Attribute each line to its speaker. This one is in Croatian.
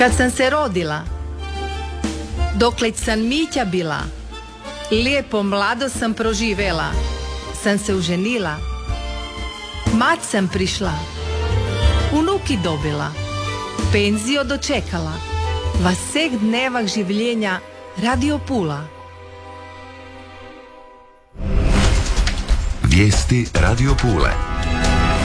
Speaker 1: Kad sam se rodila, dokleć sam Mića bila, lijepo mlado sam proživela, sam se uženila, mać sam prišla, unuki dobila, penzio dočekala, v vseh dnevah življenja Radio Pula.
Speaker 2: Vijesti Radio Pule.